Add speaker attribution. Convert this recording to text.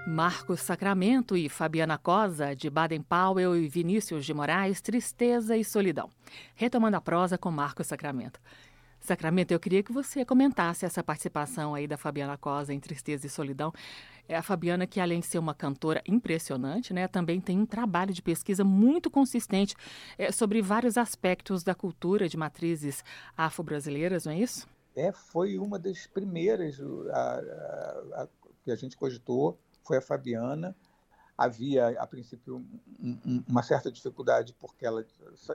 Speaker 1: Marcos Sacramento e Fabiana Cosa, de Baden-Powell, e Vinícius de Moraes, Tristeza e Solidão. Retomando a prosa com Marcos Sacramento. Sacramento, eu queria que você comentasse essa participação aí da Fabiana Cosa em Tristeza e Solidão. É a Fabiana que, além de ser uma cantora impressionante, né, também tem um trabalho de pesquisa muito consistente sobre vários aspectos da cultura de matrizes afro-brasileiras, não é isso?
Speaker 2: Foi uma das primeiras que a gente cogitou, foi a Fabiana. Havia, a princípio, uma certa dificuldade, porque ela